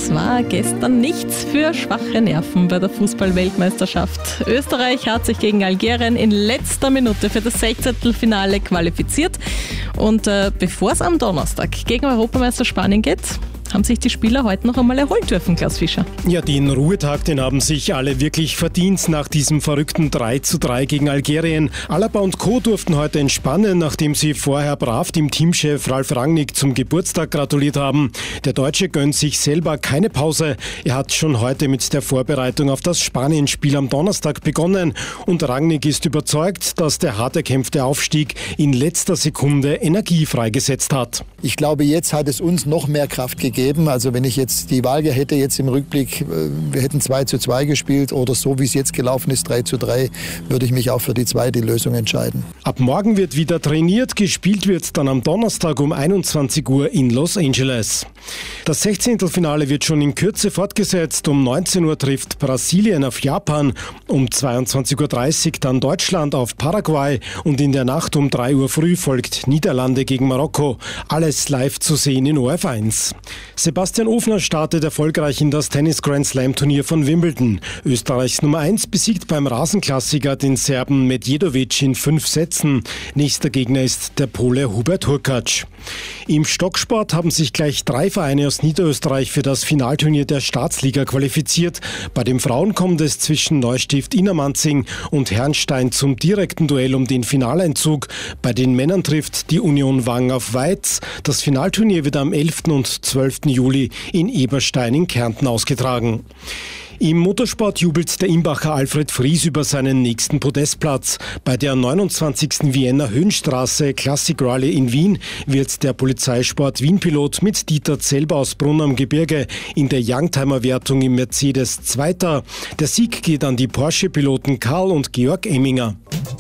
Es war gestern nichts für schwache Nerven bei der Fußball-Weltmeisterschaft. Österreich hat sich gegen Algerien in letzter Minute für das 16. Finale qualifiziert. Und bevor es am Donnerstag gegen Europameister Spanien geht, haben sich die Spieler heute noch einmal erholt dürfen, Klaus Fischer. Ja, den Ruhetag, den haben sich alle wirklich verdient nach diesem verrückten 3:3 gegen Algerien. Alaba und Co. durften heute entspannen, nachdem sie vorher brav dem Teamchef Ralf Rangnick zum Geburtstag gratuliert haben. Der Deutsche gönnt sich selber keine Pause. Er hat schon heute mit der Vorbereitung auf das Spanien-Spiel am Donnerstag begonnen. Und Rangnick ist überzeugt, dass der hart erkämpfte Aufstieg in letzter Sekunde Energie freigesetzt hat. Ich glaube, jetzt hat es uns noch mehr Kraft gegeben. Also wenn ich jetzt die Wahl hätte, jetzt im Rückblick, wir hätten 2:2 gespielt oder so wie es jetzt gelaufen ist, 3:3, würde ich mich auch für die zweite Lösung entscheiden. Ab morgen wird wieder trainiert, gespielt wird dann am Donnerstag um 21 Uhr in Los Angeles. Das 16. Finale wird schon in Kürze fortgesetzt. Um 19 Uhr trifft Brasilien auf Japan, um 22:30 Uhr dann Deutschland auf Paraguay und in der Nacht um 3 Uhr früh folgt Niederlande gegen Marokko. Alles live zu sehen in ORF1. Sebastian Ofner startet erfolgreich in das Tennis-Grand-Slam-Turnier von Wimbledon. Österreichs Nummer 1 besiegt beim Rasenklassiker den Serben Medjedovic in 5 Sätzen. Nächster Gegner ist der Pole Hubert Hurkacz. Im Stocksport haben sich gleich 3 Vereine aus Niederösterreich für das Finalturnier der Staatsliga qualifiziert. Bei den Frauen kommt es zwischen Neustift Innermanzing und Herrnstein zum direkten Duell um den Finaleinzug. Bei den Männern trifft die Union Wang auf Weiz. Das Finalturnier wird am 11. und 12. Juli in Eberstein in Kärnten ausgetragen. Im Motorsport jubelt der Imbacher Alfred Fries über seinen nächsten Podestplatz. Bei der 29. Vienna Höhenstraße Classic Rally in Wien wird der Polizeisport Wien-Pilot mit Dieter Zelber aus Brunn am Gebirge in der Youngtimer-Wertung im Mercedes Zweiter. Der Sieg geht an die Porsche-Piloten Karl und Georg Emminger.